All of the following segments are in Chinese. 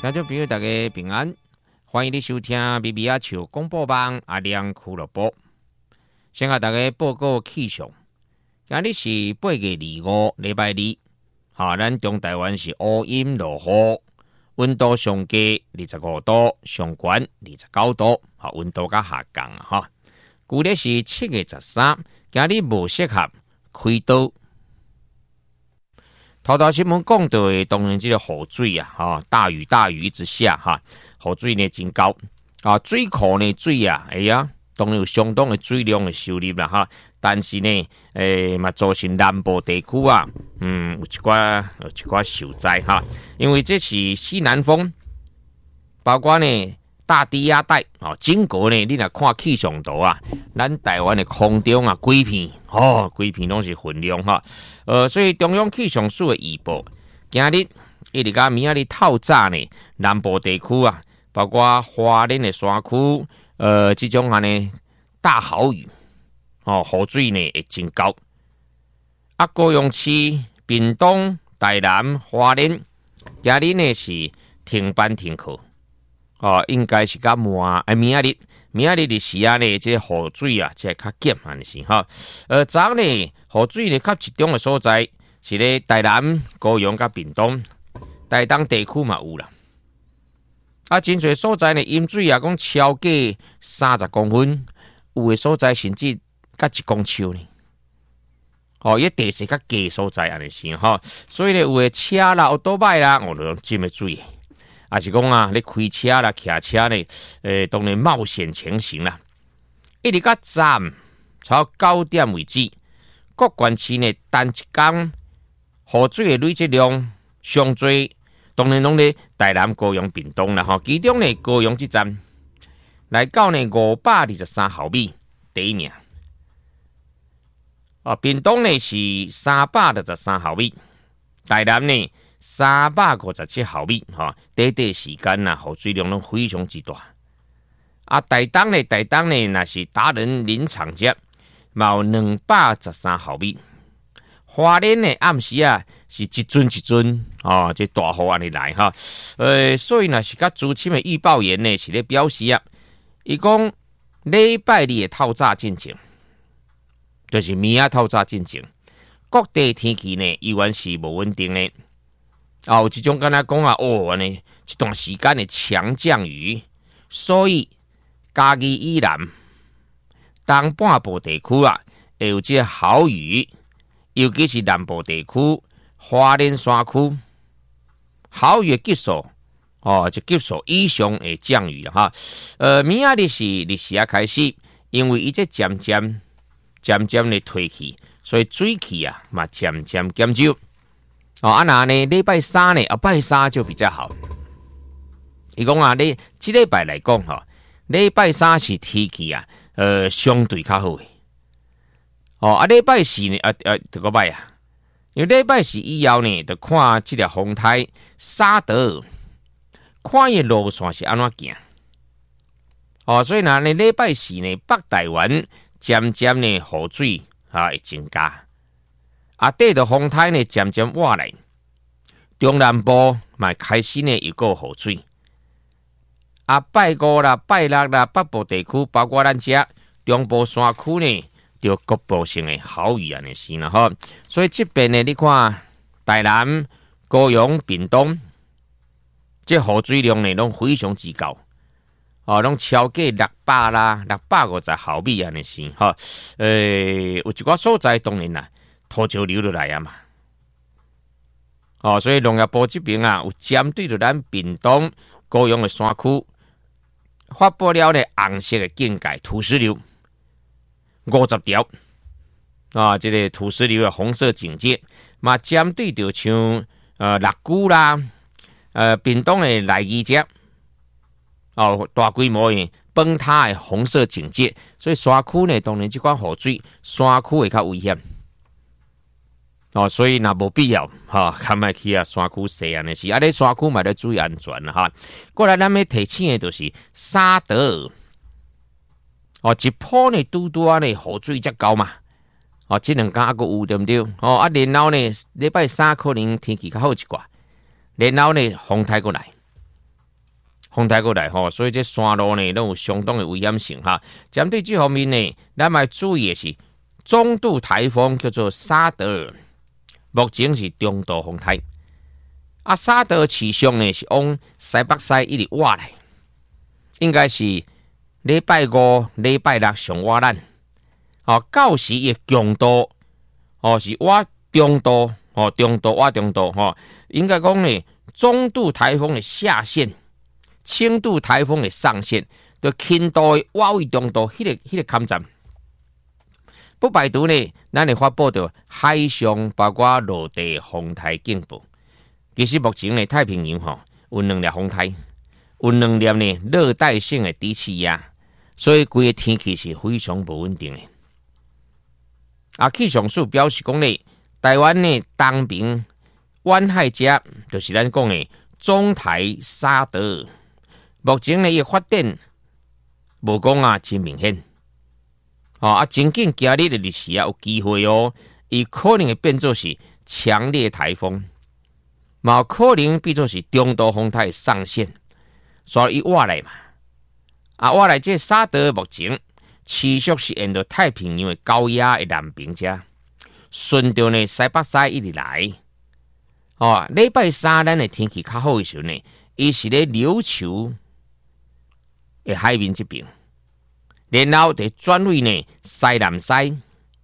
听众朋友，大家平安，欢迎你收听《咪咪啊笑广播网阿亮俱乐部》。先甲大家报告气象，今日是8月25礼拜二，咱中台湾是乌阴落雨，温度上低25度，上悬29度，温度较下降哈。旧历是7月13，今日无适合开刀。头新闻讲到的，当然这个雨水啊，大雨一直下哈，雨水呢真高啊，水库呢水啊，当然有相当的水量的收入啦哈，但是呢，嘛造成南部地区啊，有一寡受灾哈，因为这是西南风，包括呢大低压带整个呢，你若看气象图啊，咱台湾的空中啊，规片拢是云量哈。所以中央气象署的预报，今日一直到明仔日透早呢，南部地区啊，包括花莲的山区，这种呢大豪雨，雨水呢会真高。啊，高雄市、屏东、台南、花莲，今日呢是停班停课，应该是到明仔日的时啊呢，这雨水啊，才较减安尼是哈。昨呢，雨水呢较集中的所在是咧台南、高雄甲屏东、台东地区嘛有啦。啊，真侪所在呢，淹水啊，讲超过30公分，有的所在甚至甲1公尺呢。伊地势较低所在安尼是哈，所以呢，有的车啦、奥多摆啦，我都浸的水。啊是讲啊，你开车啦、骑车呢，当然冒险前行啦。一直到站超9点为止，各县市呢单一天雨水的累积量上最，当然拢咧台南、高雄、屏东啦吼。其中呢，高雄这站来到呢523毫米，第一名。屏东呢是363毫米，台南呢357毫米，短时间呐，雨水量拢非常之大。啊，台东呢，那是达人林场街，嘛有213毫米。花莲呢，暗时啊是一阵，这大雨安尼来哈。所以呢是甲资深的预报员呢是咧表示啊，伊讲礼拜二的透早进行，就是明仔透早进行，各地天气呢依然是无稳定的。有这种敢若讲啊，一段时间的强降雨，所以嘉义以南东半部地区啊，会有这豪雨，尤其是南部地区、花莲山区，豪雨的级数就级数以上的降雨哈。明仔日是开始，因为伊这渐渐的退去，所以水气啊嘛渐渐减少。那呢？礼拜三呢？拜三就比较好。伊讲啊，你这礼拜来讲礼拜三是天气啊，相对较好的。礼拜四呢？这个拜啊，因为礼拜四以后呢，就看这条风台沙德，看伊路线是安怎行。所以呢，礼拜四呢，北台湾渐渐呢雨水会增加。对着风台呢渐渐挖来，中南部嘛开始呢又有雨水。拜五啦、拜六啦，北部地区包括咱遮中部山区呢，就局部性的豪雨安尼是啦吼。所以这边呢，你看台南、高雄、屏东，这雨水量呢拢非常之高，拢超过600啦、650毫米安尼是吼。有一寡所在当然啦。土石流就来啊嘛，所以农业部这边啊，有针对着咱屏东、高雄的山区，发布了呢红色的警戒，土石流50条这个土石流的红色警戒，嘛针对着像六股啦，屏东的来义遮，大规模的崩塌的红色警戒，所以山区呢，当然这款雨水，山区会较危险。所以那无必要看卖去山区洗安尼是，你山区嘛要注意安全啦哈。过来咱要提醒的就是沙德一波呢拄呢雨水则高嘛，这两天还佫有对不对？然后呢礼拜三可能天气较好一寡，然后呢风台过来， 风台过来吼，所以这山路呢都有相当的危险性哈。针对这方面呢，咱要注意的是中度台风叫做沙德尔，目前是中度风台。啊，沙德尔气象呢是往西北西一直挖来，应该是礼拜五、礼拜六上挖咱。哦，到时伊强度哦是挖中度哦，中度挖中度吼，应该讲呢中度台风的下限。轻度台风的上限，就轻度的挖位中度，迄个勘站，不排除呢，咱会发布到海上包括陆地风台警报。其实目前呢，太平洋吼有2粒风台，有2粒呢热带性的低气压，所以规个天气是非常不稳定的。啊，气象署表示讲呢，台湾呢东边湾海遮，就是咱讲的中台沙德尔。目前呢，伊发展无讲啊，真明显。真紧今日的日时啊，有机会哦，伊可能会变作是强烈台风，嘛可能变作是中度风台上限，所以伊挖来嘛，挖来这沙德目前持续是沿着太平洋的高压的南边遮，顺着呢西北西一直来。礼拜三咱的天气较好的时候呢，伊是咧琉球的海面这边，然后就转为呢西南西，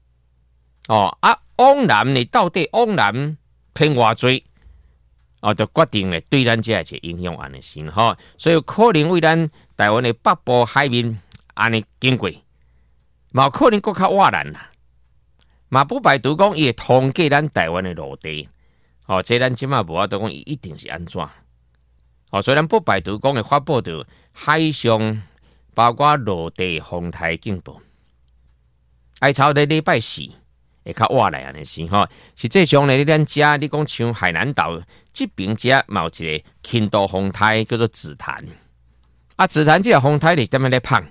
往南呢到底往南偏偌济，就决定了对咱这个影响安尼先哈，所以可能为咱台湾的北部海面安尼经过，嘛可能更较瓦难啦，嘛不排除讲伊会通过咱台湾的陆地，这咱即马无法度讲伊一定是安怎。所以咱不排除讲会发布到海上，包括陆地风台警报。爱朝在礼拜四会较晚来安尼是吼，实际上呢，咱遮你讲像海南岛这边遮有一个轻度风台叫做紫檀。紫檀这个风台是点样咧碰？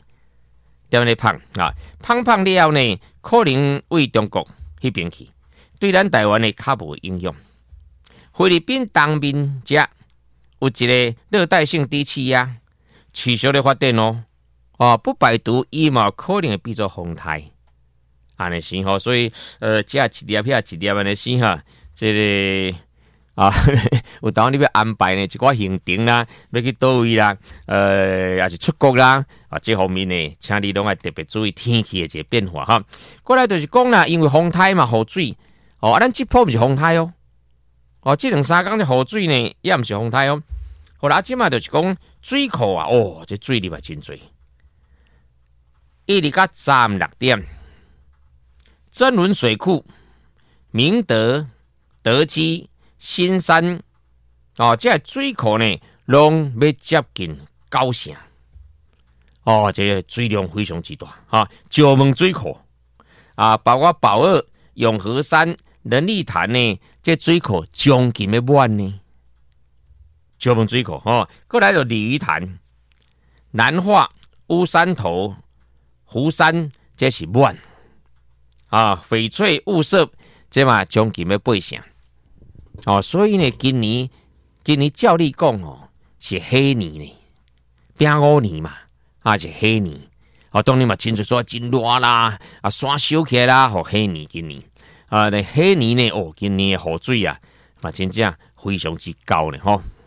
碰了后呢，可能为中国迄边去，对咱台湾的较无影响。菲律宾东面遮有一个热带性低气压持续的发展不排除伊嘛可能会变作风台，安尼是吼，所以这一粒遐一粒安尼是哈，这个有当你要安排呢一寡行程啦，要去倒位啦，也是出国啦，这方面呢，请你拢要特别注意天气的一个变化哈。过来就是讲啦，因为风台嘛，雨水咱这波不是风台这2-3天的雨水呢，也不是风台好啦，即嘛就是讲水库这水入来真多。1日到36点，真伦水库、明德、德基、新山，这水库呢，拢要接近9成。这个水量非常之大石门水库包括宝二、永和山、仁义潭呢，这水库将近要满呢。石门水库过来就鲤鱼潭、南化、乌山头、湖山，这是满翡翠、雾社，这嘛将近要8成所以呢，今年照理讲是黑年呢，丙午年嘛是黑年当然嘛，真就说真热啦山烧起来啦黑年今年黑年呢今年的雨水嘛真正非常之高呢